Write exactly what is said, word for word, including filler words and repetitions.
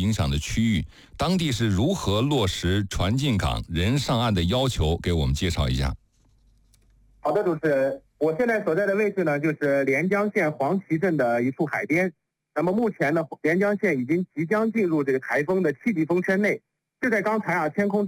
影响的区域，当地是如何落实船进港、人上岸的要求？给我们介绍一下。 好的，主持人，我现在所在的位置呢，就是连江县黄岐镇的一处海边。那么目前呢，连江县已经即将进入这个台风的气季风圈内。就在刚才啊，天空